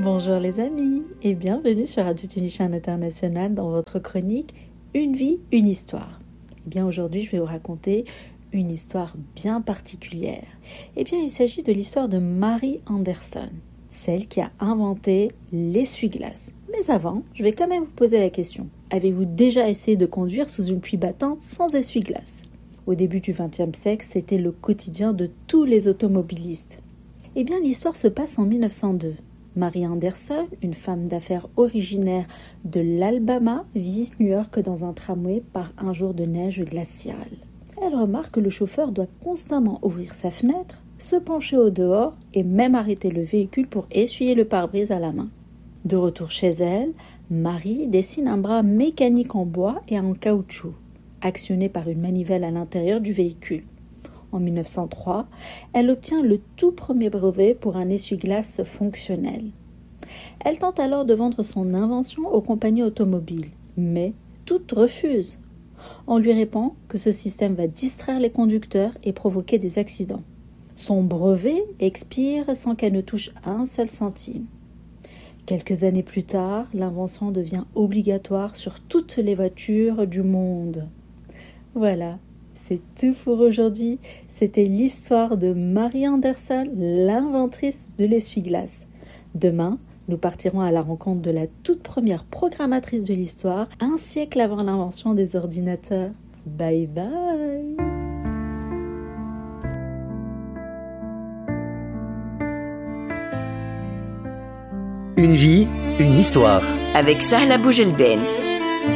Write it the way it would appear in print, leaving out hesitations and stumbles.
Bonjour les amis et bienvenue sur Radio Tunisien International dans votre chronique Une vie, une histoire. Eh bien aujourd'hui je vais vous raconter une histoire bien particulière. Eh bien il s'agit de l'histoire de Mary Anderson, celle qui a inventé l'essuie-glace. Mais avant, je vais quand même vous poser la question. Avez-vous déjà essayé de conduire sous une pluie battante sans essuie-glace ? Au début du XXe siècle, c'était le quotidien de tous les automobilistes. Eh bien l'histoire se passe en 1902. Mary Anderson, une femme d'affaires originaire de l'Alabama, visite New York dans un tramway par un jour de neige glaciale. Elle remarque que le chauffeur doit constamment ouvrir sa fenêtre, se pencher au dehors et même arrêter le véhicule pour essuyer le pare-brise à la main. De retour chez elle, Mary dessine un bras mécanique en bois et en caoutchouc, actionné par une manivelle à l'intérieur du véhicule. En 1903, elle obtient le tout premier brevet pour un essuie-glace fonctionnel. Elle tente alors de vendre son invention aux compagnies automobiles, mais toutes refusent. On lui répond que ce système va distraire les conducteurs et provoquer des accidents. Son brevet expire sans qu'elle ne touche un seul centime. Quelques années plus tard, l'invention devient obligatoire sur toutes les voitures du monde. Voilà. C'est tout pour aujourd'hui. C'était l'histoire de Mary Anderson, l'inventrice de l'essuie-glace. Demain, nous partirons à la rencontre de la toute première programmatrice de l'histoire, un siècle avant l'invention des ordinateurs. Bye bye! Une vie, une histoire. Avec Sahla Boujelben.